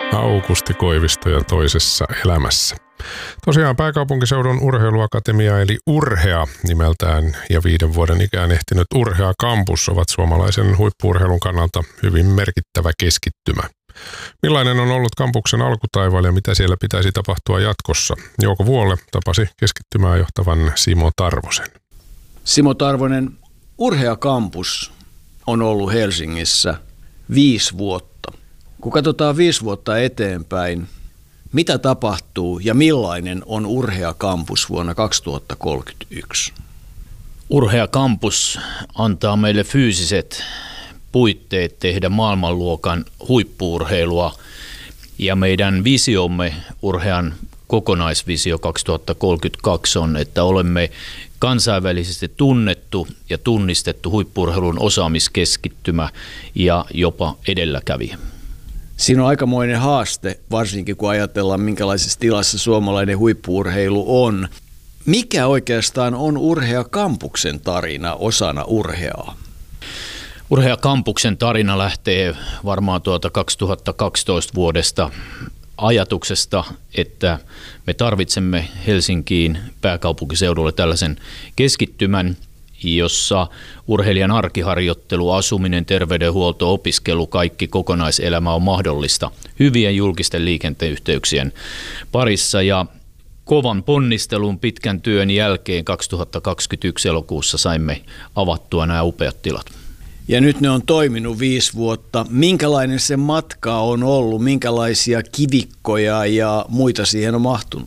Aukusti Koivisto toisessa elämässä. Tosiaan pääkaupunkiseudun urheiluakatemia eli Urhea nimeltään ja 5 vuoden ikään ehtinyt Urhea Campus ovat suomalaisen huippu-urheilun kannalta hyvin merkittävä keskittymä. Millainen on ollut kampuksen alkutaival ja mitä siellä pitäisi tapahtua jatkossa? Jouko Vuolle tapasi keskittymää johtavan Simo Tarvosen. Simo Tarvonen, Urhea Campus on ollut Helsingissä 5 vuotta. Kun katsotaan 5 vuotta eteenpäin, mitä tapahtuu ja millainen on Urhea Campus vuonna 2031? Urhea Campus antaa meille fyysiset puitteet tehdä maailmanluokan huippu-urheilua ja meidän visiomme, Urhean kokonaisvisio 2032 on, että olemme kansainvälisesti tunnettu ja tunnistettu huippu-urheilun osaamiskeskittymä ja jopa edelläkävijä. Siinä on aikamoinen haaste, varsinkin kun ajatellaan, minkälaisessa tilassa suomalainen huippu-urheilu on. Mikä oikeastaan on Urhea Campuksen tarina osana Urheaa? Urhea Campuksen tarina lähtee varmaan 2012 vuodesta ajatuksesta, että me tarvitsemme Helsinkiin pääkaupunkiseudulle tällaisen keskittymän, jossa urheilijan arkiharjoittelu, asuminen, terveydenhuolto, opiskelu, kaikki kokonaiselämä on mahdollista hyvien julkisten liikenneyhteyksien parissa. Ja kovan ponnistelun pitkän työn jälkeen 2021 elokuussa saimme avattua nämä upeat tilat. Ja nyt ne on toiminut 5 vuotta. Minkälainen se matka on ollut? Minkälaisia kivikkoja ja muita siihen on mahtunut?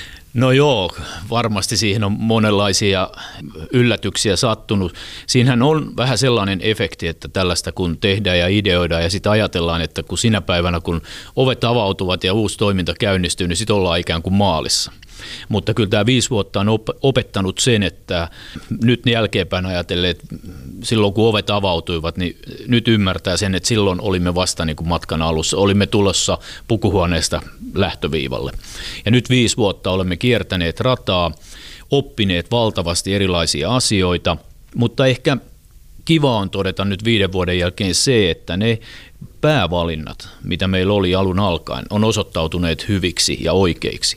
No joo, varmasti siihen on monenlaisia yllätyksiä sattunut. Siinähän on vähän sellainen efekti, että tällaista kun tehdään ja ideoidaan ja sitten ajatellaan, että kun sinä päivänä kun ovet avautuvat ja uusi toiminta käynnistyy, niin sitten ollaan ikään kuin maalissa. Mutta kyllä tämä 5 vuotta on opettanut sen, että nyt jälkeenpäin ajatellen, että silloin kun ovet avautuivat, niin nyt ymmärtää sen, että silloin olimme vasta niin kuin matkan alussa. Olimme tulossa pukuhuoneesta lähtöviivalle. Ja nyt 5 vuotta olemme kiertäneet rataa, oppineet valtavasti erilaisia asioita, mutta ehkä kiva on todeta nyt 5 vuoden jälkeen se, että ne päävalinnat, mitä meillä oli alun alkaen, on osoittautuneet hyviksi ja oikeiksi.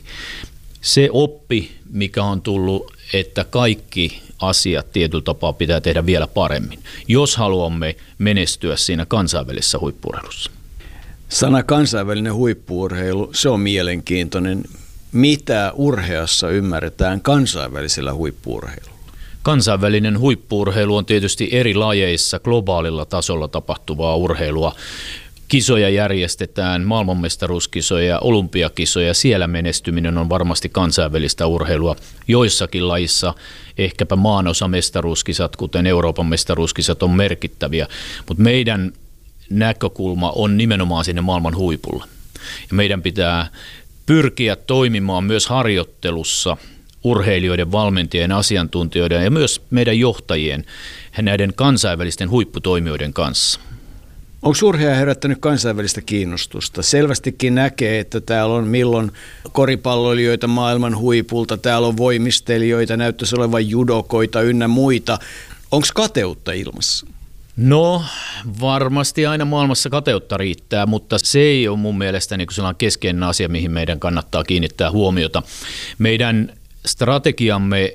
Se oppi, mikä on tullut, että kaikki asiat tietyllä tapaa pitää tehdä vielä paremmin, jos haluamme menestyä siinä kansainvälisessä huippu-urheilussa. Sana kansainvälinen huippu-urheilu, se on mielenkiintoinen. Mitä Urheassa ymmärretään kansainvälisellä huippu-urheilulla? Kansainvälinen huippu-urheilu on tietysti eri lajeissa globaalilla tasolla tapahtuvaa urheilua. Kisoja järjestetään, maailmanmestaruuskisoja, olympiakisoja, siellä menestyminen on varmasti kansainvälistä urheilua. Joissakin lajissa ehkäpä maanosamestaruuskisat, kuten Euroopan mestaruuskisat, on merkittäviä, mutta meidän näkökulma on nimenomaan sinne maailman huipulla. Ja meidän pitää pyrkiä toimimaan myös harjoittelussa urheilijoiden, valmentajien, asiantuntijoiden ja myös meidän johtajien näiden kansainvälisten huipputoimijoiden kanssa. Onko Urhea herättänyt kansainvälistä kiinnostusta? Selvästikin näkee, että täällä on milloin koripalloilijoita maailman huipulta, täällä on voimistelijoita, näyttäisi olevan judokoita ynnä muita. Onko kateutta ilmassa? No varmasti aina maailmassa kateutta riittää, mutta se ei ole mun mielestä niin sellainen keskeinen asia, mihin meidän kannattaa kiinnittää huomiota. Meidän strategiamme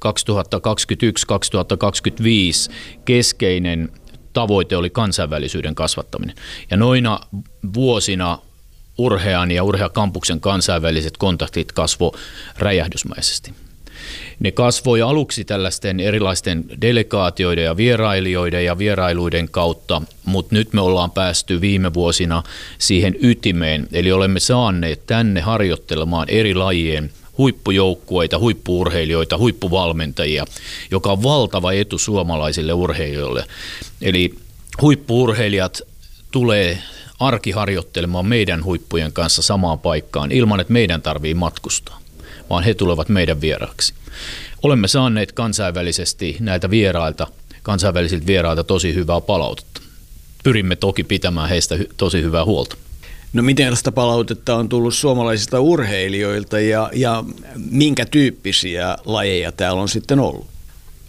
2021-2025 keskeinen tavoite oli kansainvälisyyden kasvattaminen. Ja noina vuosina Urhean ja Urhea Campuksen kansainväliset kontaktit kasvoi räjähdysmäisesti. Ne kasvoi aluksi tällaisten erilaisten delegaatioiden ja vierailijoiden ja vierailuiden kautta, mutta nyt me ollaan päästy viime vuosina siihen ytimeen, eli olemme saaneet tänne harjoittelemaan eri lajien huippujoukkueita, huippu-urheilijoita, huippuvalmentajia, joka on valtava etu suomalaisille urheilijoille. Eli huippu-urheilijat tulee arkiharjoittelemaan meidän huippujen kanssa samaan paikkaan ilman, että meidän tarvitsee matkustaa, vaan he tulevat meidän vieraaksi. Olemme saaneet kansainvälisesti näiltä kansainvälisiltä vierailta tosi hyvää palautetta. Pyrimme toki pitämään heistä tosi hyvää huolta. No miten tällaista palautetta on tullut suomalaisilta urheilijoilta ja minkä tyyppisiä lajeja täällä on sitten ollut?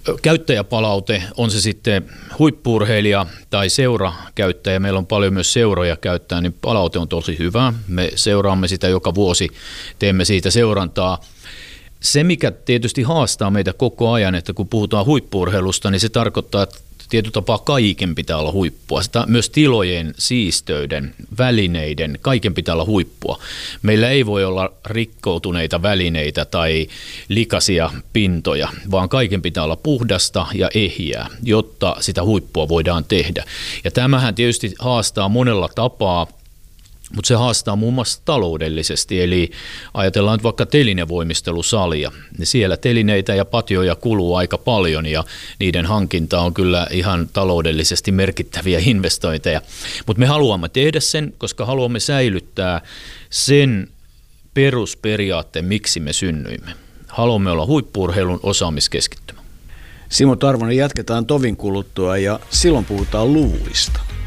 käyttäjäpalaute, on se sitten huippu-urheilija tai seurakäyttäjä, meillä on paljon myös seuroja käyttää, niin palaute on tosi hyvä. Me seuraamme sitä joka vuosi, teemme siitä seurantaa. Se, mikä tietysti haastaa meitä koko ajan, että kun puhutaan huippu-urheilusta, niin se tarkoittaa, että tietyllä tapaa kaiken pitää olla huippua. Sitä myös tilojen, siisteyden, välineiden, kaiken pitää olla huippua. Meillä ei voi olla rikkoutuneita välineitä tai likaisia pintoja, vaan kaiken pitää olla puhdasta ja ehjää, jotta sitä huippua voidaan tehdä. Ja tämähän tietysti haastaa monella tapaa, mutta se haastaa muun muassa taloudellisesti, eli ajatellaan nyt vaikka telinevoimistelusalia, niin siellä telineitä ja patjoja kuluu aika paljon ja niiden hankinta on kyllä ihan taloudellisesti merkittäviä investointeja. Mutta me haluamme tehdä sen, koska haluamme säilyttää sen perusperiaatteen, miksi me synnyimme. Haluamme olla huippu-urheilun osaamiskeskittymä. Simo Tarvonen, jatketaan tovin kuluttua ja silloin puhutaan luvuista.